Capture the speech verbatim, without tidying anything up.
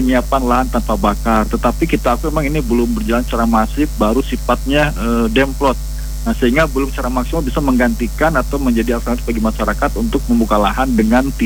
penyiapan lahan tanpa bakar. Tetapi kita akui memang ini belum berjalan secara masif, baru sifatnya uh, demplot. Nah, sehingga belum secara maksimal bisa menggantikan atau menjadi alternatif bagi masyarakat untuk membuka lahan dengan